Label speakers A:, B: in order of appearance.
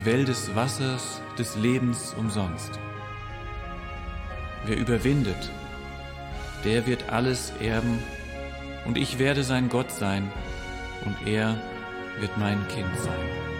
A: Well des Wassers des Lebens umsonst. Wer überwindet, der wird alles erben, und ich werde sein Gott sein, und er wird mein Kind sein.